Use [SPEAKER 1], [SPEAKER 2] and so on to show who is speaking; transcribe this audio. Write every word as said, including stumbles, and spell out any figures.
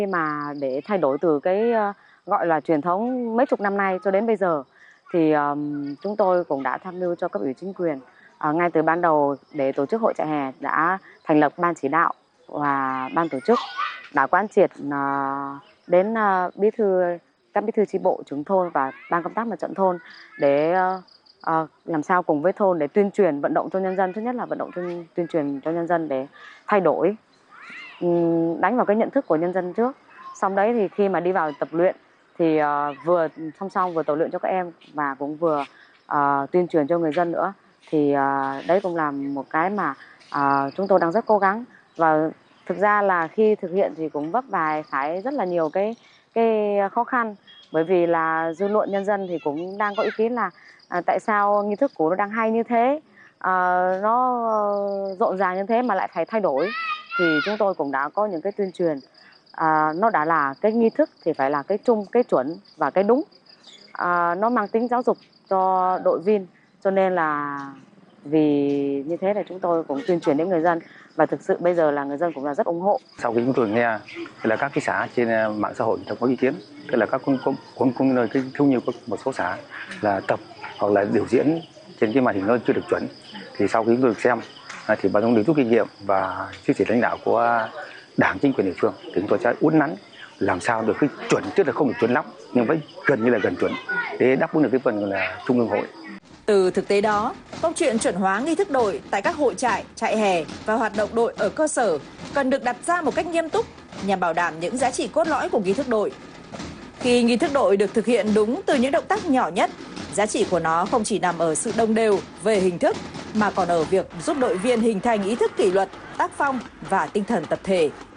[SPEAKER 1] Khi mà để thay đổi từ cái uh, gọi là truyền thống mấy chục năm nay cho đến bây giờ thì um, chúng tôi cũng đã tham mưu cho cấp ủy chính quyền uh, ngay từ ban đầu để tổ chức hội trại hè đã thành lập ban chỉ đạo và ban tổ chức đã quán triệt uh, đến uh, bí thư các bí thư chi bộ trưởng thôn và ban công tác mặt trận thôn để uh, uh, làm sao cùng với thôn để tuyên truyền vận động cho nhân dân. Thứ nhất là vận động tuyên, tuyên truyền cho nhân dân để thay đổi, đánh vào cái nhận thức của nhân dân trước. Xong đấy thì khi mà đi vào tập luyện thì uh, vừa song song vừa tập luyện cho các em và cũng vừa uh, tuyên truyền cho người dân nữa. Thì uh, đấy cũng là một cái mà uh, chúng tôi đang rất cố gắng. Và thực ra là khi thực hiện thì cũng vấp phải phải rất là nhiều cái cái khó khăn, bởi vì là dư luận nhân dân thì cũng đang có ý kiến là uh, tại sao nghi thức cũ nó đang hay như thế, uh, nó rộn ràng như thế mà lại phải thay đổi. Thì chúng tôi cũng đã có những cái tuyên truyền, à, nó đã là cái nghi thức thì phải là cái chung, cái chuẩn và cái đúng, à, nó mang tính giáo dục cho đội viên, cho nên là vì như thế là chúng tôi cũng tuyên truyền đến người dân và thực sự bây giờ là người dân cũng là rất ủng hộ.
[SPEAKER 2] Sau khi chúng tôi nghe là các cái xã trên mạng xã hội có ý kiến, tức là các cũng cũng cũng, cũng nơi cái cũng như một số xã là tập hoặc là biểu diễn trên cái màn hình nó chưa được chuẩn, thì sau khi chúng tôi được xem thì bà cũng được rút kinh nghiệm và sự chỉ lãnh đạo của đảng, chính quyền địa phương thì chúng tôi sẽ uốn nắn làm sao được cái chuẩn, chứ là không được chuẩn lắm nhưng vẫn gần như là gần chuẩn để đáp ứng được cái phần là trung ương hội.
[SPEAKER 3] Từ thực tế đó, câu chuyện chuẩn hóa nghi thức đội tại các hội trại, trại hè và hoạt động đội ở cơ sở cần được đặt ra một cách nghiêm túc nhằm bảo đảm những giá trị cốt lõi của nghi thức đội. Khi nghi thức đội được thực hiện đúng từ những động tác nhỏ nhất, giá trị của nó không chỉ nằm ở sự đồng đều về hình thức mà còn ở việc giúp đội viên hình thành ý thức kỷ luật, tác phong và tinh thần tập thể.